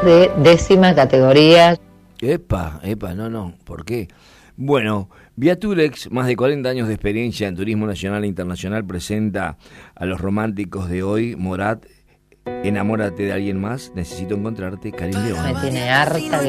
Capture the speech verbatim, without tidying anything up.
de décima categoría. Epa, epa, no, no, ¿por qué? Bueno, Viaturex, más de cuarenta años de experiencia en turismo nacional e internacional, presenta a los románticos de hoy, Morat, Enamórate de alguien más, Necesito encontrarte, Karim León. Me tiene harta.